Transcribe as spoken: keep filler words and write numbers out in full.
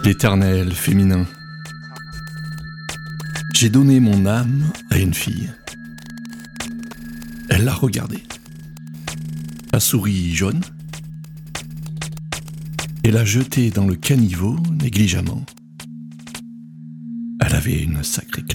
L'éternel féminin. J'ai donné mon âme à une fille. Elle l'a regardée. La souris jaune. Et l'a jetée dans le caniveau négligemment. Elle avait une sacrée classe.